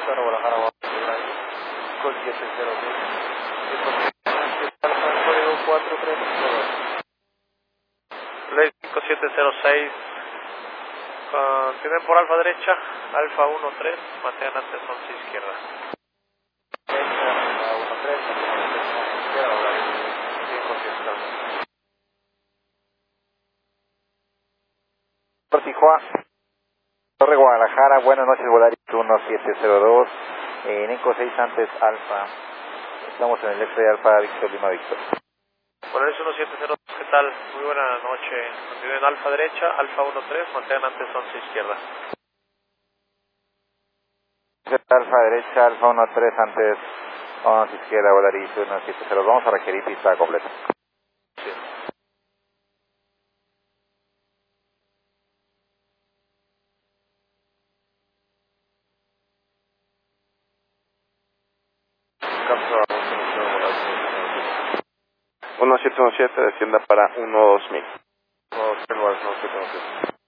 Victor, Guadalajara, Guadalajara, con 706. Código 4352. Ley 5706. Tienen por alfa derecha, alfa 13, mantengan antes 11 izquierda. Derecha, alfa 13, mantengan antes 11 izquierda, horario 500. Por Tijuana, Torre Guadalajara, buenas noches, Volaris 1702, Nico 6 antes Alfa, estamos en el F de Alfa Víctor Lima Víctor. Volaris 1702, ¿qué tal? Muy buena noche, mantienen alfa derecha, alfa 13, mantengan antes 11 izquierda. Alfa derecha, alfa 13 antes 11 izquierda, Volaris 1702, vamos a requerir pista completa. Sí. Captura 1717, descienda para 12000. no, 1717.